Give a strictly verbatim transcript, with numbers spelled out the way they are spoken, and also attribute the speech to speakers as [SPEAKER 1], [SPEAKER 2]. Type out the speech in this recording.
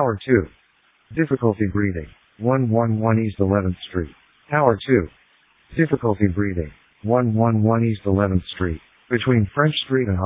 [SPEAKER 1] Tower two. Difficulty breathing. one one one East eleventh Street. Tower two. Difficulty breathing. one one one East eleventh Street. Between French Street and